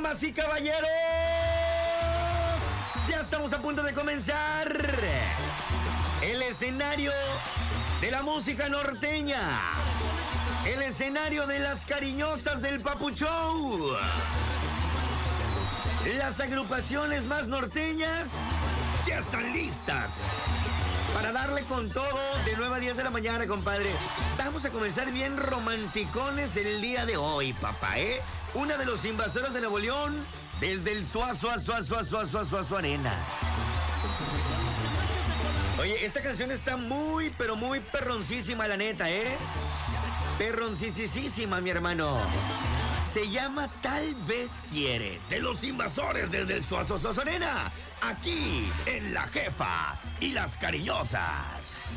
Damas y caballeros, ya estamos a punto de comenzar el escenario de la música norteña, el escenario de las cariñosas del Papu Show. Las agrupaciones más norteñas ya están listas para darle con todo de 9 a 10 de la mañana, compadre. Vamos a comenzar bien romanticones el día de hoy, papá, ¿eh? Una de los invasores de Nuevo León desde el Suazua Arena. Oye, esta canción está muy, pero muy perroncísima, la neta, ¿eh? Perroncisísima, mi hermano. Se llama Tal Vez Quiere, de los invasores desde el Suazua Arena, aquí en La Jefa y las Cariñosas.